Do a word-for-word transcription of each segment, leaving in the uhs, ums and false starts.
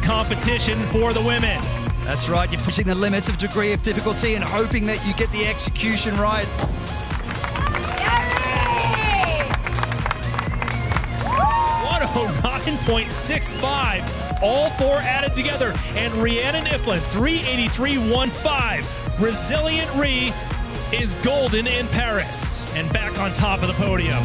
competition for the women. That's right, you're pushing the limits of degree of difficulty and hoping that you get the execution right. one oh nine point six five, all four added together. And Rhiannon Ifland, three eighty-three point one five. Resilient Rhi is golden in Paris and back on top of the podium.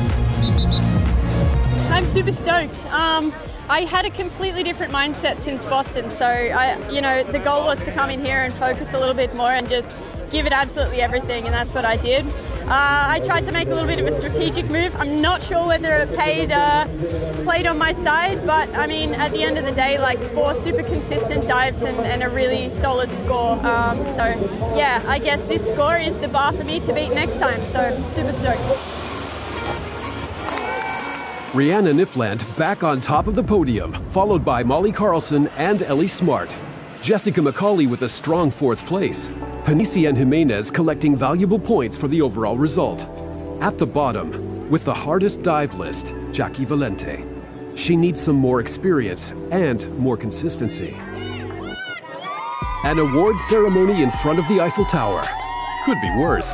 I'm super stoked. Um, I had a completely different mindset since Boston, so I, you know, the goal was to come in here and focus a little bit more and just give it absolutely everything, and that's what I did. Uh, I tried to make a little bit of a strategic move. I'm not sure whether it paid, uh, played on my side, but I mean, at the end of the day, like four super consistent dives and, and a really solid score. Um, so yeah, I guess this score is the bar for me to beat next time, so super stoked. Rhiannon Ifland back on top of the podium, followed by Molly Carlson and Ellie Smart. Jessica McCauley with a strong fourth place. Panicien Jimenez collecting valuable points for the overall result. At the bottom, with the hardest dive list, Jackie Valente. She needs some more experience and more consistency. An award ceremony in front of the Eiffel Tower. Could be worse.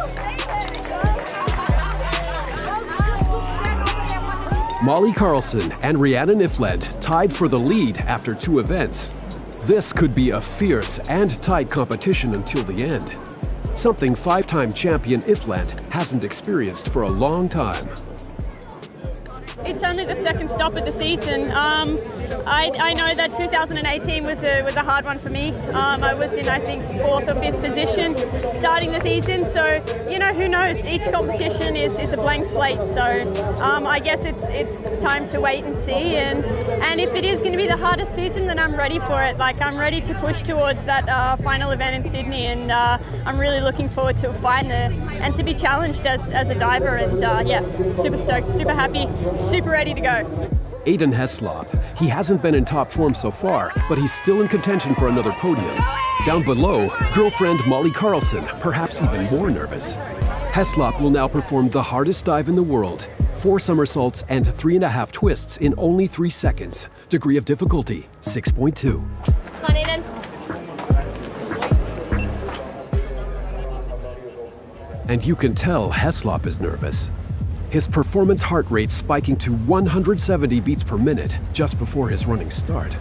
Molly Carlson and Rhiannon Ifland tied for the lead after two events. This could be a fierce and tight competition until the end. Something five-time champion Ifland hasn't experienced for a long time. It's only the second stop of the season. Um, I, I know that two thousand eighteen was a, was a hard one for me. Um, I was in, I think, fourth or fifth position starting the season. So, you know, who knows? Each competition is, is a blank slate. So um, I guess it's it's time to wait and see. And, and if it is going to be the hardest season, then I'm ready for it. Like, I'm ready to push towards that uh, final event in Sydney. And uh, I'm really looking forward to a fight and, a, and to be challenged as, as a diver. And uh, yeah, super stoked, super happy, super ready to go. Aiden Heslop. He hasn't been in top form so far, but he's still in contention for another podium. Down below, girlfriend Molly Carlson, perhaps even more nervous. Heslop will now perform the hardest dive in the world. Four somersaults and three and a half twists in only three seconds. Degree of difficulty, six point two. Come on, Aiden. And you can tell Heslop is nervous. His performance heart rate spiking to one hundred seventy beats per minute just before his running start.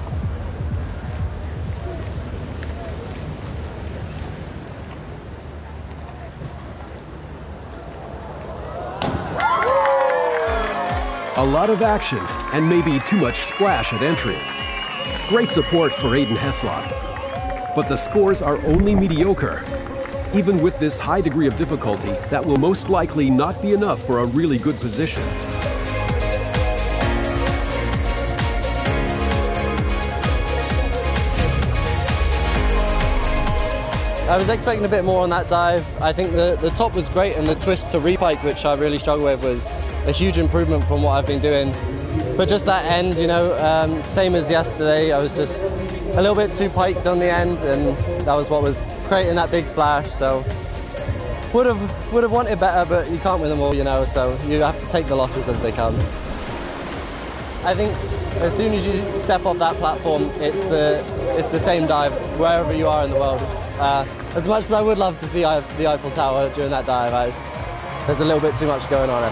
A lot of action and maybe too much splash at entry. Great support for Aiden Heslop, but the scores are only mediocre. Even with this high degree of difficulty, that will most likely not be enough for a really good position. I was expecting a bit more on that dive. I think the, the top was great, and the twist to repike, which I really struggled with, was a huge improvement from what I've been doing. But just that end, you know, um, same as yesterday, I was just a little bit too piked on the end, and that was what was creating that big splash. So would have would have wanted better, but you can't win them all, you know, so you have to take the losses as they come. I think as soon as you step off that platform, it's the it's the same dive wherever you are in the world. Uh, as much as I would love to see the Eiffel Tower during that dive, I, there's a little bit too much going on, I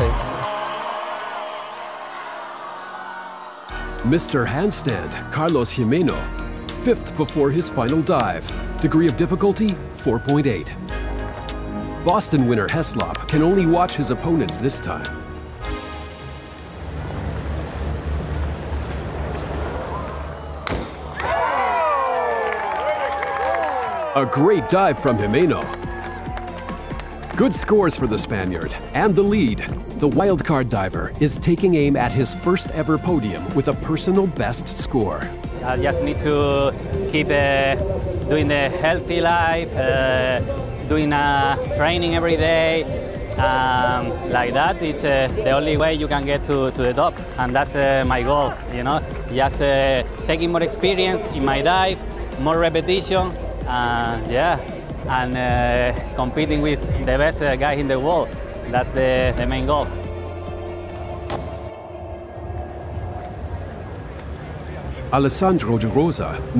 think. Mister Handstand, Carlos Jimeno, fifth before his final dive. Degree of difficulty, four point eight. Boston winner Heslop can only watch his opponents this time. A great dive from Jimeno. Good scores for the Spaniard and the lead. The wildcard diver is taking aim at his first ever podium with a personal best score. I just need to keep uh, doing the healthy life, uh, doing uh, training every day. Um, like that is uh, the only way you can get to, to the top, and that's uh, my goal, you know. Just uh, taking more experience in my dive, more repetition, uh, yeah, and uh, competing with the best uh, guy in the world. That's the, the main goal. Alessandro De Rosa